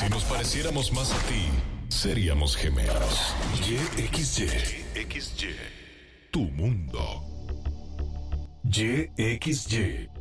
Si nos pareciéramos más a ti, seríamos gemelos. YXY. Tu mundo. YXY.